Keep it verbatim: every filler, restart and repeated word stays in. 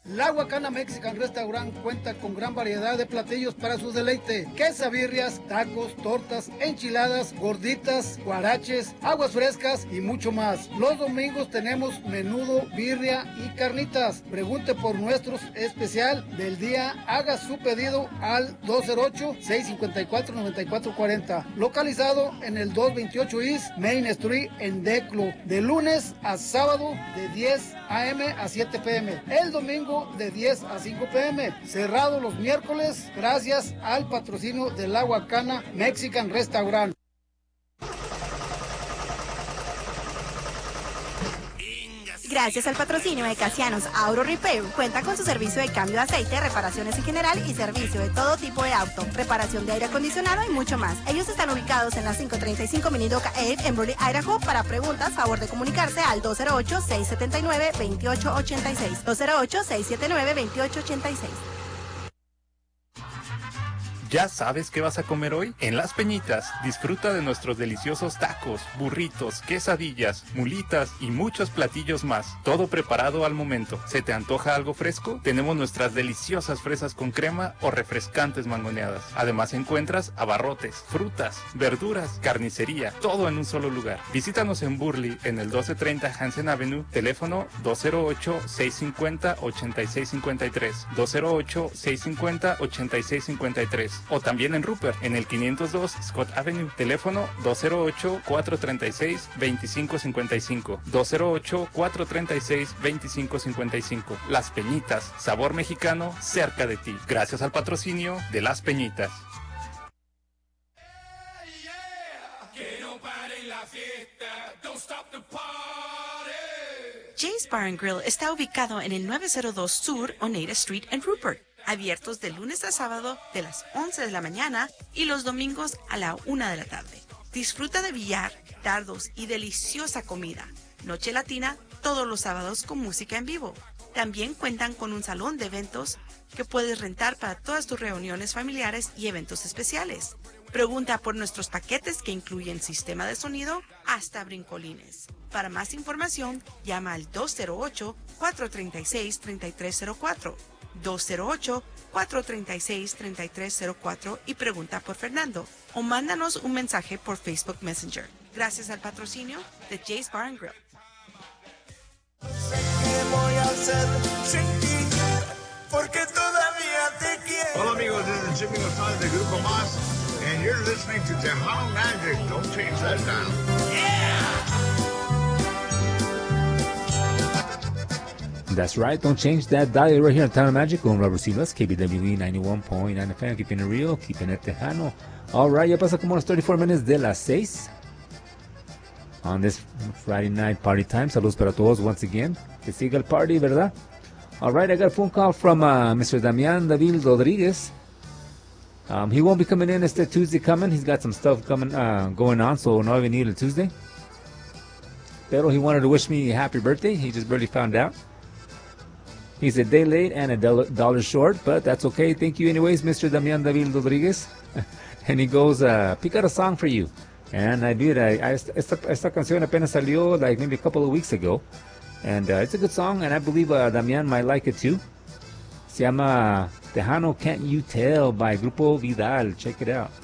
La Huacana Mexican Restaurant cuenta con gran variedad de platillos para su deleite. Quesabirrias, tacos, tortas, enchiladas, gorditas, guaraches, aguas frescas y mucho más. Los domingos tenemos menudo, birria y carnitas. Pregunte por nuestro especial del día. Haga su pedido al dos cero ocho, seis cinco cuatro, nueve cuatro cuatro cero. Localizado en el doscientos veintiocho East Main Street en Declo. De lunes a sábado de diez a eme a siete pe eme. El domingo de diez a cinco pe eme, cerrado los miércoles gracias al patrocinio de La Huacana Mexican Restaurant. Gracias al patrocinio de Casianos Auto Repair, cuenta con su servicio de cambio de aceite, reparaciones en general y servicio de todo tipo de auto, reparación de aire acondicionado y mucho más. Ellos están ubicados en la quinientos treinta y cinco Minidoka Ave en Burley, Idaho. Para preguntas, favor de comunicarse al dos cero ocho, seis siete nueve, dos ocho ocho seis, dos cero ocho, seis siete nueve, dos ocho ocho seis. ¿Ya sabes qué vas a comer hoy? En Las Peñitas, disfruta de nuestros deliciosos tacos, burritos, quesadillas, mulitas y muchos platillos más. Todo preparado al momento. ¿Se te antoja algo fresco? Tenemos nuestras deliciosas fresas con crema o refrescantes mangoneadas. Además encuentras abarrotes, frutas, verduras, carnicería, todo en un solo lugar. Visítanos en Burley, en el doce treinta Hansen Avenue, teléfono dos cero ocho, seis cinco cero, ocho seis cinco tres, dos cero ocho, seis cinco cero, ocho seis cinco tres. O también en Rupert, en el quinientos dos Scott Avenue, teléfono dos cero ocho, cuatro tres seis, dos cinco cinco cinco, dos cero ocho, cuatro tres seis, dos cinco cinco cinco. Las Peñitas, sabor mexicano cerca de ti. Gracias al patrocinio de Las Peñitas. Jay's Bar and Grill está ubicado en el nueve cero dos Sur Oneida Street en Rupert. Abiertos de lunes a sábado de las once de la mañana y los domingos a la una de la tarde. Disfruta de billar, dardos y deliciosa comida. Noche latina todos los sábados con música en vivo. También cuentan con un salón de eventos que puedes rentar para todas tus reuniones familiares y eventos especiales. Pregunta por nuestros paquetes que incluyen sistema de sonido hasta brincolines. Para más información, llama al dos cero ocho, cuatro tres seis, tres tres cero cuatro. dos cero ocho, cuatro tres seis, tres tres cero cuatro y pregunta por Fernando o mándanos un mensaje por Facebook Messenger. Gracias al patrocinio de Jay's Bar and Grill. Sé qué voy a hacer sin ti, porque todavía te quiero. Hola amigos, this is Jimmy González de Grupo Más, and you're listening to Tejano Magic. Don't change that dial. That's right, don't change that dial right here on Tejano Magic con Robert Silvas, K B W E ninety-one point nine F M, keeping it real, keeping it Tejano. Alright, ya pasa como los thirty-four minutes de las seis. On this Friday night party time. Saludos para todos once again. Que siga el party, ¿verdad? Alright, I got a phone call from uh, Mister Damian David Rodriguez. Um, he won't be coming in este Tuesday coming. He's got some stuff coming uh, going on, so no va a venir el Tuesday. Pero he wanted to wish me a happy birthday. He just barely found out. He's a day late and a dollar short, but that's okay. Thank you anyways, Mister Damian David Rodriguez. And he goes, uh, pick out a song for you. And I did. I, I esta, esta canción apenas salió like maybe a couple of weeks ago. And uh, it's a good song, and I believe uh, Damian might like it too. Se llama Tejano Can't You Tell by Grupo Vidal. Check it out.